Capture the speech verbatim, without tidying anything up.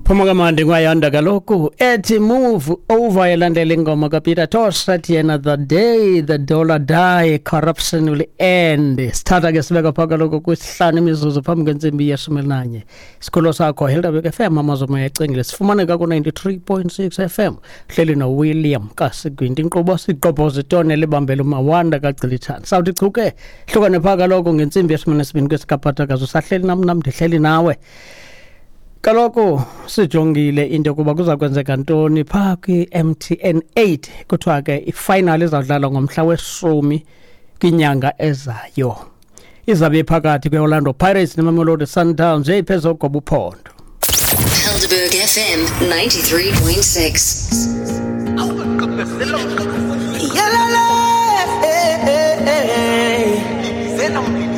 Phuma kamandi kwayanda kaloku ethi move over elandela ingoma kaPeter Tosh sathi another day the dollar die corruption will end. Sithatha ke sibeka phaka lokho kwisihlanu imizuzu phambi kwensimbi yeshumi nanye. Isikolo sakho Helderberg F M amazomo yacingile sifumaneka ku ninety-three point six F M. Hleli no William Kasigwinti inkqubo siqoboza itone libambela umawanda kaCilithani. Sawuthi chuke hlukane phaka lokho ngensimbi yeshumi nesibini kwesikaphatha kazo sahleli nam nam ndihleli nawe. Kaloko sijongile into kuba kuza kwenzeka ntoni pha kwi-M T N eight kuthiwa ke ifinal izawudlalwa ngomhla weshumi kwinyanga ezayo. Izabe phakathi kwe-Orlando Pirates neMamelodi Sundowns ephezulu kobuphondo. Helderberg F M ninety-three point six. Yeah, la, la, hey, hey, hey.